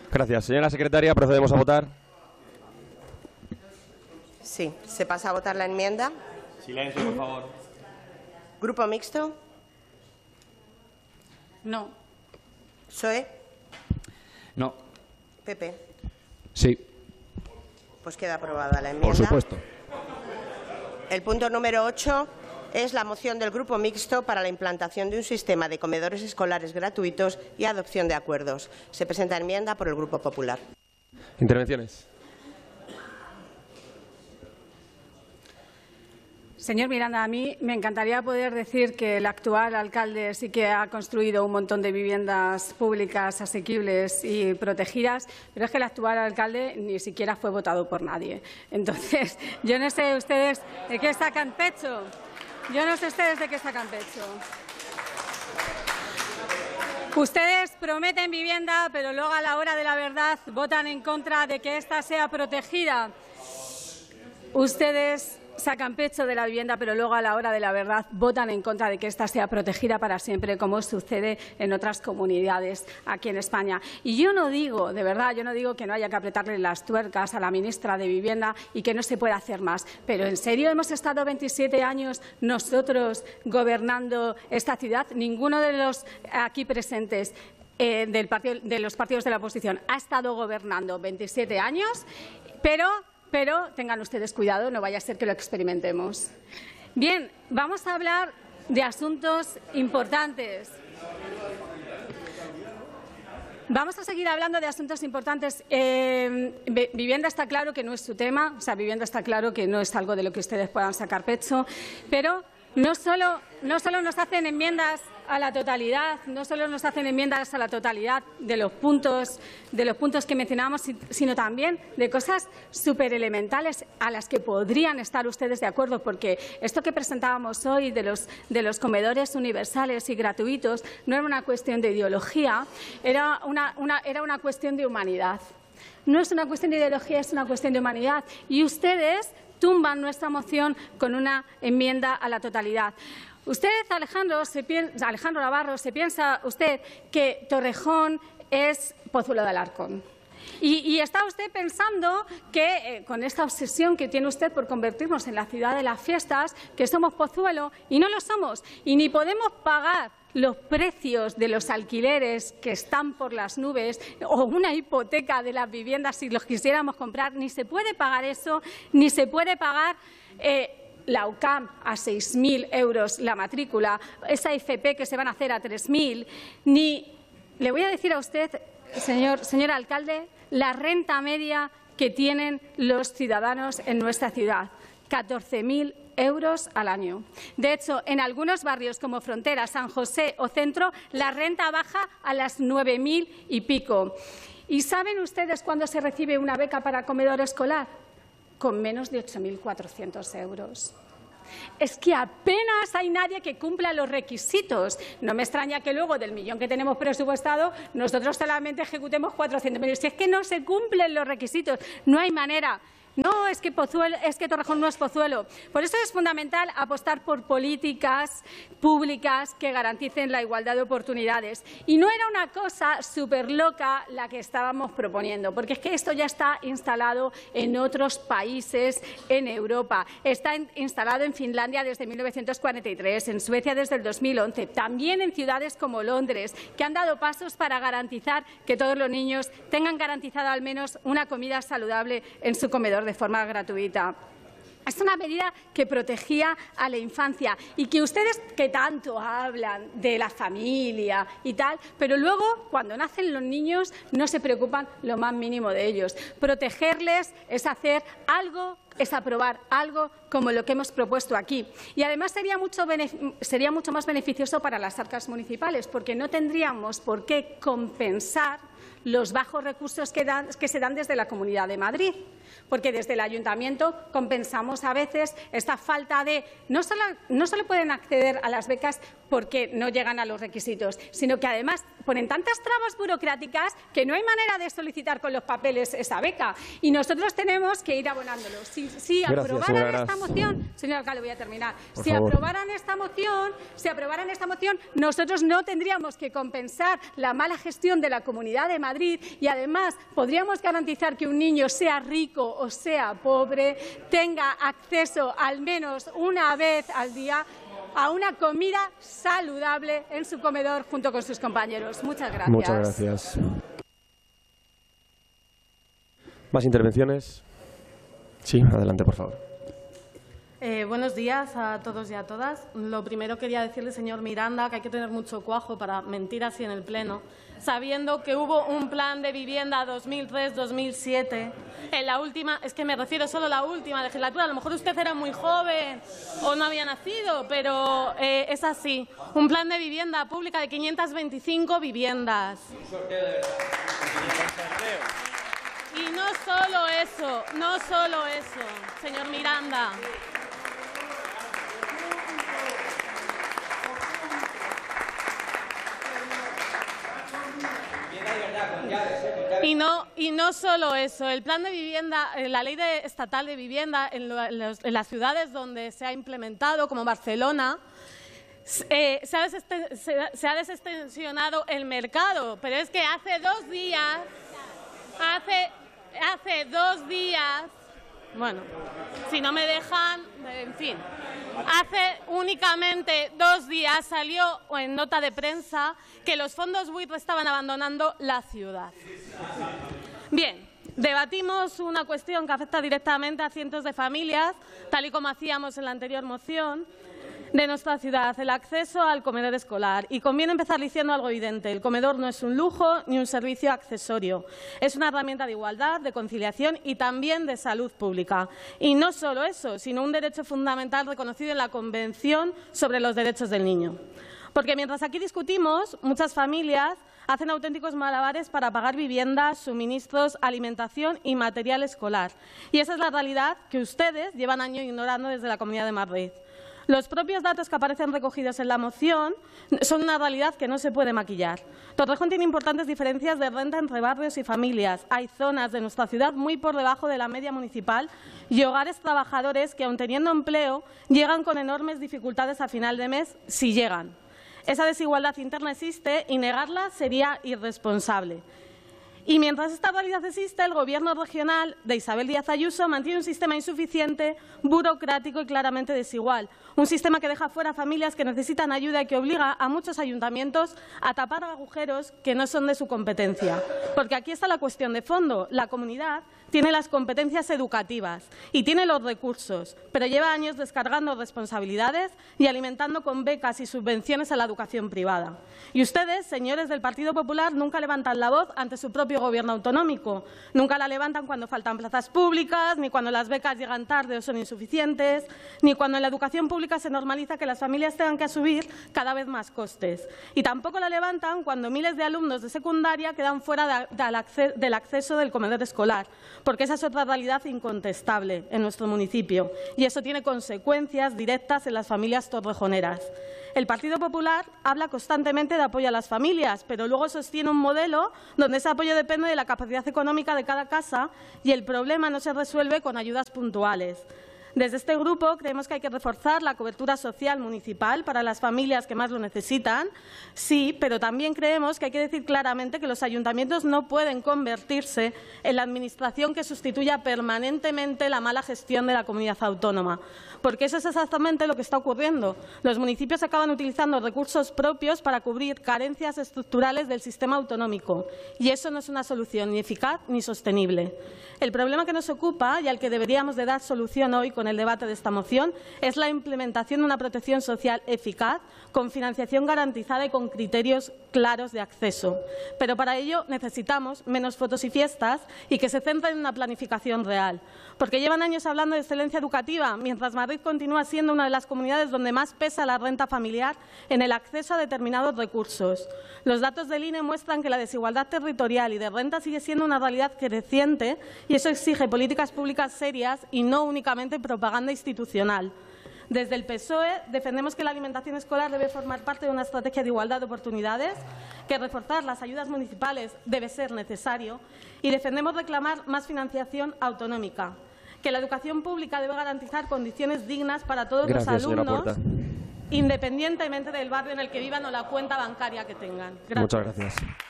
Gracias. Señora secretaria, procedemos a votar. Sí, se pasa a votar la enmienda. Silencio, por favor. ¿Grupo mixto? No. ¿PSOE? No. ¿PP? Sí. Pues queda aprobada la enmienda. Por supuesto. El punto número 8 es la moción del Grupo Mixto para la implantación de un sistema de comedores escolares gratuitos y adopción de acuerdos. Se presenta enmienda por el Grupo Popular. Intervenciones. Señor Miranda, a mí me encantaría poder decir que el actual alcalde sí que ha construido un montón de viviendas públicas asequibles y protegidas, pero es que el actual alcalde ni siquiera fue votado por nadie. Entonces, yo no sé ustedes de qué sacan pecho. Yo no sé ustedes de qué sacan pecho. Ustedes prometen vivienda, pero luego a la hora de la verdad votan en contra de que ésta sea protegida. Ustedes sacan pecho de la vivienda, pero luego a la hora de la verdad votan en contra de que ésta sea protegida para siempre, como sucede en otras comunidades aquí en España. Y yo no digo, de verdad, yo no digo que no haya que apretarle las tuercas a la ministra de Vivienda y que no se pueda hacer más. Pero ¿en serio hemos estado 27 años nosotros gobernando esta ciudad? Ninguno de los aquí presentes de los partidos de la oposición ha estado gobernando 27 años, pero tengan ustedes cuidado, no vaya a ser que lo experimentemos. Bien, vamos a hablar de asuntos importantes. Vamos a seguir hablando de asuntos importantes. Vivienda está claro que no es su tema, o sea, vivienda está claro que no es algo de lo que ustedes puedan sacar pecho, pero no solo nos hacen enmiendas a la totalidad, de los puntos que mencionábamos, sino también de cosas súper elementales a las que podrían estar ustedes de acuerdo, porque esto que presentábamos hoy de los comedores universales y gratuitos no era una cuestión de ideología, era una cuestión de humanidad. No es una cuestión de ideología, es una cuestión de humanidad. Y ustedes tumban nuestra moción con una enmienda a la totalidad. Usted, Alejandro Navarro, ¿se piensa usted que Torrejón es Pozuelo de Alarcón? Y está usted pensando que, con esta obsesión que tiene usted por convertirnos en la ciudad de las fiestas, que somos Pozuelo, y no lo somos, y ni podemos pagar los precios de los alquileres que están por las nubes o una hipoteca de las viviendas si los quisiéramos comprar, ni se puede pagar eso, ni se puede pagar la UCAM a 6.000 euros la matrícula, esa FP que se van a hacer a 3.000, ni le voy a decir a usted, señor alcalde, la renta media que tienen los ciudadanos en nuestra ciudad, 14.000 euros al año. De hecho, en algunos barrios como Frontera, San José o Centro, la renta baja a las 9.000 y pico. ¿Y saben ustedes cuándo se recibe una beca para comedor escolar? Con menos de 8.400 euros. Es que apenas hay nadie que cumpla los requisitos. No me extraña que luego del millón que tenemos presupuestado nosotros solamente ejecutemos 400.000. Si es que no se cumplen los requisitos, no hay manera. No, es que Torrejón no es Pozuelo. Por eso es fundamental apostar por políticas públicas que garanticen la igualdad de oportunidades. Y no era una cosa súper loca la que estábamos proponiendo, porque es que esto ya está instalado en otros países en Europa. Está instalado en Finlandia desde 1943, en Suecia desde el 2011, también en ciudades como Londres, que han dado pasos para garantizar que todos los niños tengan garantizada al menos una comida saludable en su comedor de forma gratuita. Es una medida que protegía a la infancia y que ustedes que tanto hablan de la familia y tal, pero luego cuando nacen los niños no se preocupan lo más mínimo de ellos. Protegerles es hacer algo, es aprobar algo como lo que hemos propuesto aquí. Y además sería mucho más beneficioso para las arcas municipales, porque no tendríamos por qué compensar los bajos recursos que se dan desde la Comunidad de Madrid, porque desde el Ayuntamiento compensamos a veces esta falta de… No solo pueden acceder a las becas porque no llegan a los requisitos, sino que además ponen tantas trabas burocráticas que no hay manera de solicitar con los papeles esa beca. Y nosotros tenemos que ir abonándolo. Si aprobaran esta moción, señor alcalde, voy a terminar. Si aprobaran esta moción, nosotros no tendríamos que compensar la mala gestión de la Comunidad de Madrid y, además, podríamos garantizar que un niño, sea rico o sea pobre, tenga acceso al menos una vez al día a una comida saludable en su comedor junto con sus compañeros. Muchas gracias. Muchas gracias. ¿Más intervenciones? Sí, adelante, por favor. Buenos días a todos y a todas. Lo primero quería decirle, señor Miranda, que hay que tener mucho cuajo para mentir así en el Pleno, sabiendo que hubo un plan de vivienda 2003-2007. En la última, es que me refiero solo a la última legislatura, a lo mejor usted era muy joven o no había nacido, pero es así. Un plan de vivienda pública de 525 viviendas. Y no solo eso, señor Miranda. Y no solo eso, el plan de vivienda, la ley estatal de vivienda en las ciudades donde se ha implementado, como Barcelona, se ha desextensionado el mercado, pero es que hace 2 días, bueno, si no me dejan, en fin, hace únicamente 2 días salió en nota de prensa que los fondos buitre estaban abandonando la ciudad. Bien, debatimos una cuestión que afecta directamente a cientos de familias, tal y como hacíamos en la anterior moción, de nuestra ciudad, el acceso al comedor escolar. Y conviene empezar diciendo algo evidente. El comedor no es un lujo ni un servicio accesorio. Es una herramienta de igualdad, de conciliación y también de salud pública. Y no solo eso, sino un derecho fundamental reconocido en la Convención sobre los Derechos del Niño. Porque mientras aquí discutimos, muchas familias hacen auténticos malabares para pagar viviendas, suministros, alimentación y material escolar. Y esa es la realidad que ustedes llevan años ignorando desde la Comunidad de Madrid. Los propios datos que aparecen recogidos en la moción son una realidad que no se puede maquillar. Torrejón tiene importantes diferencias de renta entre barrios y familias. Hay zonas de nuestra ciudad muy por debajo de la media municipal y hogares trabajadores que, aun teniendo empleo, llegan con enormes dificultades a final de mes, si llegan. Esa desigualdad interna existe y negarla sería irresponsable. Y mientras esta realidad existe, el Gobierno regional de Isabel Díaz Ayuso mantiene un sistema insuficiente, burocrático y claramente desigual. Un sistema que deja fuera a familias que necesitan ayuda y que obliga a muchos ayuntamientos a tapar agujeros que no son de su competencia. Porque aquí está la cuestión de fondo. La comunidad tiene las competencias educativas y tiene los recursos, pero lleva años descargando responsabilidades y alimentando con becas y subvenciones a la educación privada. Y ustedes, señores del Partido Popular, nunca levantan la voz ante su propio Gobierno autonómico. Nunca la levantan cuando faltan plazas públicas, ni cuando las becas llegan tarde o son insuficientes, ni cuando en la educación pública se normaliza que las familias tengan que asumir cada vez más costes. Y tampoco la levantan cuando miles de alumnos de secundaria quedan fuera del acceso del comedor escolar, porque esa es otra realidad incontestable en nuestro municipio y eso tiene consecuencias directas en las familias torrejoneras. El Partido Popular habla constantemente de apoyo a las familias, pero luego sostiene un modelo donde ese apoyo depende de la capacidad económica de cada casa y el problema no se resuelve con ayudas puntuales. Desde este grupo creemos que hay que reforzar la cobertura social municipal para las familias que más lo necesitan, sí, pero también creemos que hay que decir claramente que los ayuntamientos no pueden convertirse en la administración que sustituya permanentemente la mala gestión de la comunidad autónoma, porque eso es exactamente lo que está ocurriendo. Los municipios acaban utilizando recursos propios para cubrir carencias estructurales del sistema autonómico y eso no es una solución ni eficaz ni sostenible. El problema que nos ocupa y al que deberíamos de dar solución hoy con el debate de esta moción es la implementación de una protección social eficaz, con financiación garantizada y con criterios claros de acceso. Pero para ello necesitamos menos fotos y fiestas y que se centren en una planificación real. Porque llevan años hablando de excelencia educativa, mientras Madrid continúa siendo una de las comunidades donde más pesa la renta familiar en el acceso a determinados recursos. Los datos del INE muestran que la desigualdad territorial y de renta sigue siendo una realidad creciente y eso exige políticas públicas serias y no únicamente propaganda institucional. Desde el PSOE defendemos que la alimentación escolar debe formar parte de una estrategia de igualdad de oportunidades, que reforzar las ayudas municipales debe ser necesario y defendemos reclamar más financiación autonómica, que la educación pública debe garantizar condiciones dignas para todos los alumnos, independientemente del barrio en el que vivan o la cuenta bancaria que tengan. Gracias. Muchas gracias.